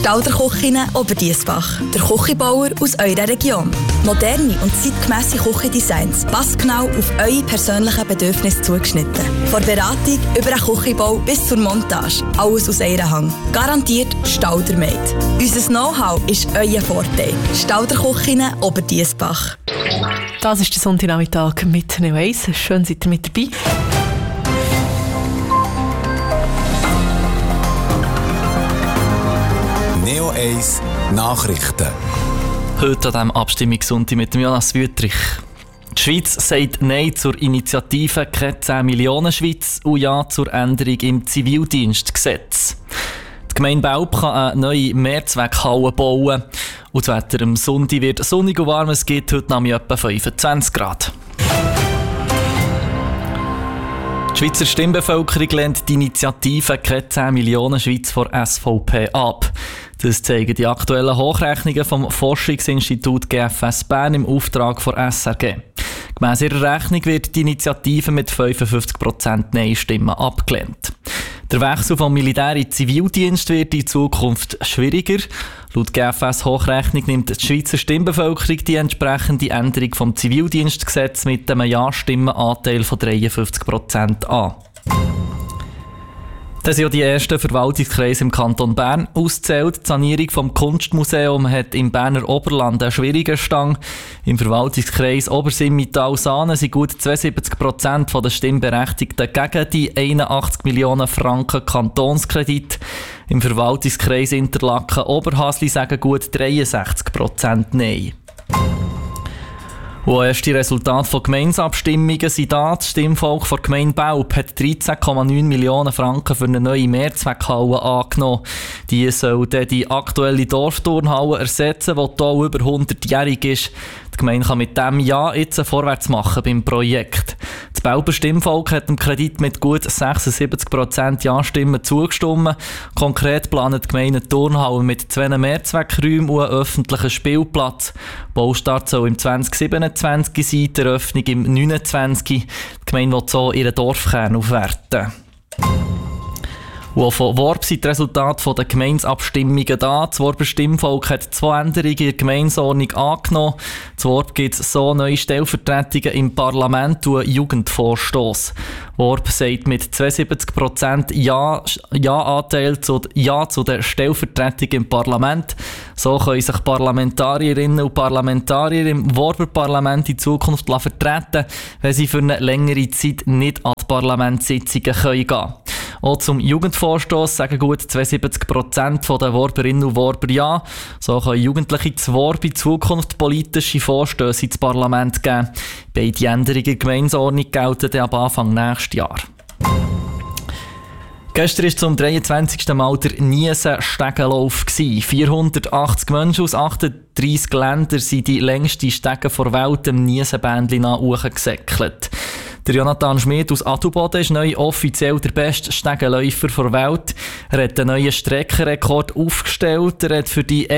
Stalder-Küchinnen Oberdiessbach. Der Küchenbauer aus eurer Region. Moderne und zeitgemässe Küchendesigns, passgenau auf eure persönlichen Bedürfnisse zugeschnitten. Von Beratung über den Küchenbau bis zur Montage. Alles aus einer Hand. Garantiert Stalder-made. Unser Know-how ist euer Vorteil. Stalder-Küchinnen Oberdiessbach. Das ist der Sonntagnachmittag mit Neo 1. Schön, seid ihr mit dabei. Neo 1 Nachrichten. Heute an diesem Abstimmungssonntag mit dem Jonas Wüttrich. Die Schweiz sagt Nein zur Initiative «Keine 10 Millionen Schweiz» und Ja zur Änderung im Zivildienstgesetz. Die Gemeinde Belp kann eine neue Mehrzweckhalle bauen. Und das Wetter am Sonntag wird sonnig und warm. Es geht heute Nachmittag etwa 25 Grad. Die Schweizer Stimmbevölkerung lehnt die Initiative «Keine 10 Millionen Schweiz» von SVP ab. Das zeigen die aktuellen Hochrechnungen vom Forschungsinstitut GFS Bern im Auftrag von SRG. Gemäss ihrer Rechnung wird die Initiative mit 55% Nein-Stimmen abgelehnt. Der Wechsel vom Militär in den Zivildienst wird in Zukunft schwieriger. Laut GFS Hochrechnung nimmt die Schweizer Stimmbevölkerung die entsprechende Änderung vom Zivildienstgesetz mit einem Ja-Stimmenanteil von 53% an. Das sind ja die ersten Verwaltungskreise im Kanton Bern ausgezählt. Die Sanierung vom Kunstmuseum hat im Berner Oberland einen schwierigen Stand. Im Verwaltungskreis Obersimmental-Saanen sind gut 72% der Stimmberechtigten gegen die 81 Millionen Franken Kantonskredit. Im Verwaltungskreis Interlaken-Oberhasli sagen gut 63% Nein. Und erste Resultate von Gemeindeabstimmungen sind da. Das Stimmvolk der Gemeinde Belp hat 13,9 Millionen Franken für eine neue Mehrzweckhalle angenommen. Die soll dann die aktuelle Dorfturnhalle ersetzen, die hier über 100-jährig ist. Die Gemeinde kann mit diesem Jahr jetzt vorwärts machen beim Projekt. Das Belper Stimmvolk hat dem Kredit mit gut 76% Ja-Stimmen zugestimmt. Konkret planen die Gemeinde eine Turnhalle mit 2 Mehrzweckräumen und einen öffentlichen Spielplatz. Baustart soll im 2027 sein, die Eröffnung im 2029. Die Gemeinde will so ihren Dorfkern aufwerten. Und auch von Worb sind die Resultate der Gemeinsabstimmungen da. Das Worber Stimmvolk hat 2 Änderungen in der Gemeinsordnung angenommen. Das Worb gibt es so neue Stellvertretungen im Parlament und einen Jugendvorstoss. Worb sagt mit 72% Ja-Anteil Ja zu der Stellvertretung im Parlament. So können sich Parlamentarierinnen und Parlamentarier im Worber Parlament in Zukunft vertreten, wenn sie für eine längere Zeit nicht an die Parlamentssitzungen gehen können. Auch zum Jugendvorstoss sagen gut 72% der Worberinnen und Worber Ja. So können Jugendliche zu Worb in Zukunft politische Vorstösse ins Parlament geben. Beide Änderungen in der Gemeinsordnung gelten ab Anfang nächstes Jahr. Gestern war zum 23. Mal der Niesen-Stegenlauf. 480 Menschen aus 38 Ländern sind die längste Stege der Welt dem Niesenbändchen nach hochgesäckelt. Der Jonathan Schmid aus Adelboden ist neu offiziell der beste Stegenläufer der Welt. Er hat einen neuen Streckenrekord aufgestellt. Er hat für die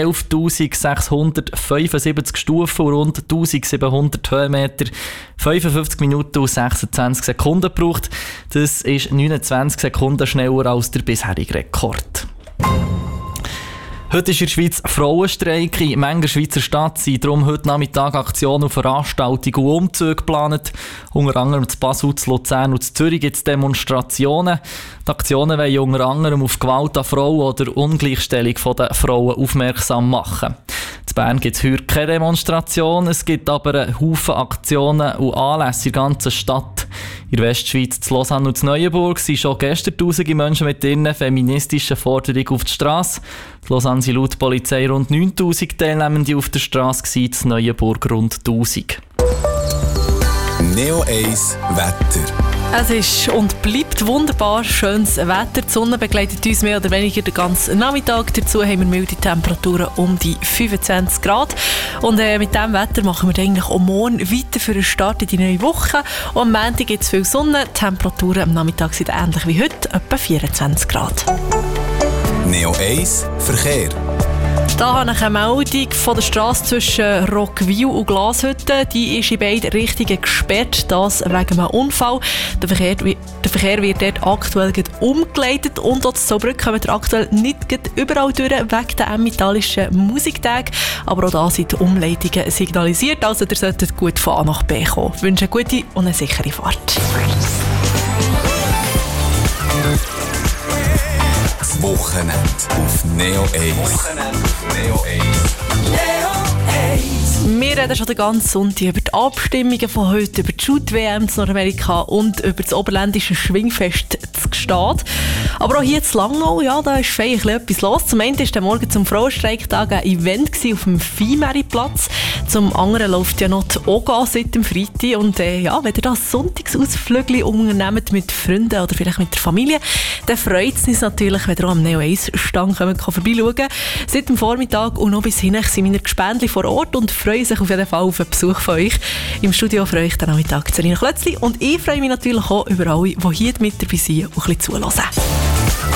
11.675 Stufen und rund 1.700 Höhenmeter 55 Minuten und 26 Sekunden gebraucht. Das ist 29 Sekunden schneller als der bisherige Rekord. Heute ist in der Schweiz Frauenstreik. In mancher Schweizer Stadt sind darum heute Nachmittag Aktionen, Veranstaltungen und Umzüge geplant. Unter anderem in Basel, Luzern und Zürich gibt es Demonstrationen. Die Aktionen wollen unter anderem auf Gewalt an Frauen oder Ungleichstellung der Frauen aufmerksam machen. In Bern gibt es heute keine Demonstration. Es gibt aber einen Haufen Aktionen und Anlässe in der ganzen Stadt. In der Westschweiz, zu Lausanne und zu Neuenburg sind schon gestern tausende Menschen mit ihren feministischen Forderungen auf die Strasse. In Lausanne sind laut Polizei rund 9000 Teilnehmende auf der Strasse, in Neuenburg rund 1000. Neo 1 Wetter. Es ist und bleibt wunderbar schönes Wetter. Die Sonne begleitet uns mehr oder weniger den ganzen Nachmittag. Dazu haben wir milde Temperaturen um die 25 Grad. Und mit diesem Wetter machen wir eigentlich auch morgen weiter für den Start in die neue Woche. Und am Montag gibt es viel Sonne. Die Temperaturen am Nachmittag sind ähnlich wie heute, etwa 24 Grad. Neo 1 Verkehr. Da habe ich eine Meldung von der Strasse zwischen Rockwil und Glashütte. Die ist in beide Richtungen gesperrt, das wegen einem Unfall. Der Verkehr Der Verkehr wird dort aktuell umgeleitet und auch zu Zollbrück kommt er aktuell nicht überall durch wegen der emmentalischen Musiktage. Aber auch da sind die Umleitungen signalisiert, also ihr solltet gut von A nach B kommen. Ich wünsche eine gute und eine sichere Fahrt. Das Wochenende auf Neo 1. Wir reden schon den ganzen Sonntag über die Abstimmungen von heute, über die Shoot-WM in Nordamerika und über das oberländische Schwingfest zu Gstaad. Aber auch hier in Langnau, ja, da ist feierlich etwas los. Zum einen war der Morgen zum Frauenstreiktag ein Event auf dem Viehmeerplatz. Zum anderen läuft ja noch die OGA seit dem Freitag. Und ja, wenn ihr das Sonntagsausflügel unternehmt mit Freunden oder vielleicht mit der Familie, dann freut es uns natürlich, wenn ihr auch am Neo 1 Stand vorbeischauen könnt. Seit dem Vormittag und noch bis hin sind meine Gespendli vor Ort und freuen sich auf jeden Fall auf einen Besuch von euch. Im Studio freue ich den Nachmittag Serena Klötzli und ich freue mich natürlich auch über alle, die hier mit dabei sind und ein bisschen zuhören.